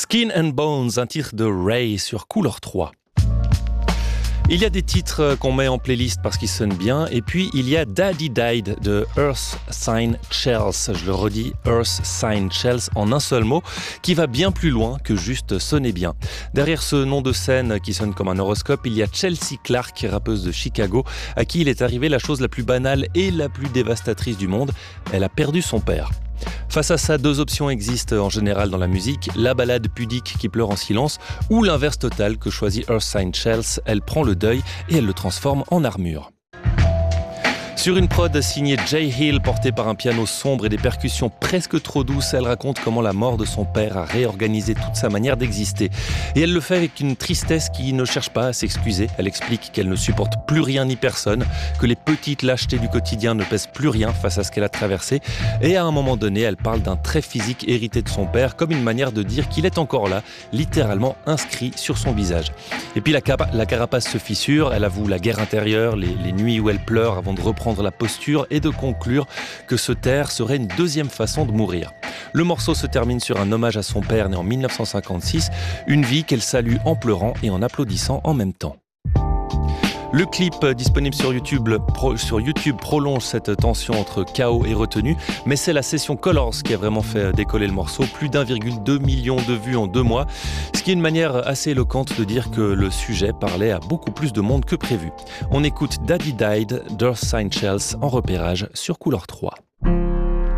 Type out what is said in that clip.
Skin and Bones, un titre de Ray sur Couleur 3. Il y a des titres qu'on met en playlist parce qu'ils sonnent bien, et puis il y a Daddy Died de Earth Sign Shells. Je le redis, Earth Sign Shells en un seul mot, qui va bien plus loin que juste sonner bien. Derrière ce nom de scène qui sonne comme un horoscope, il y a Chelsea Clark, rappeuse de Chicago, à qui il est arrivé la chose la plus banale et la plus dévastatrice du monde. Elle a perdu son père. Face à ça, deux options existent en général dans la musique, la ballade pudique qui pleure en silence ou l'inverse total que choisit Earth Sign Shells. Elle prend le deuil et elle le transforme en armure. Sur une prod signée Jay Hill, portée par un piano sombre et des percussions presque trop douces, elle raconte comment la mort de son père a réorganisé toute sa manière d'exister. Et elle le fait avec une tristesse qui ne cherche pas à s'excuser. Elle explique qu'elle ne supporte plus rien ni personne, que les petites lâchetés du quotidien ne pèsent plus rien face à ce qu'elle a traversé. Et à un moment donné, elle parle d'un trait physique hérité de son père, comme une manière de dire qu'il est encore là, littéralement inscrit sur son visage. Et puis la carapace se fissure, elle avoue la guerre intérieure, les nuits où elle pleure avant de reprendre la posture et de conclure que se taire serait une deuxième façon de mourir. Le morceau se termine sur un hommage à son père né en 1956, une vie qu'elle salue en pleurant et en applaudissant en même temps. Le clip disponible sur YouTube prolonge cette tension entre chaos et retenue, mais c'est la session Colors qui a vraiment fait décoller le morceau. Plus d'1,2 million de vues en 2 mois, ce qui est une manière assez éloquente de dire que le sujet parlait à beaucoup plus de monde que prévu. On écoute Daddy Died d'Earth Sign Shells en repérage sur Couleur 3.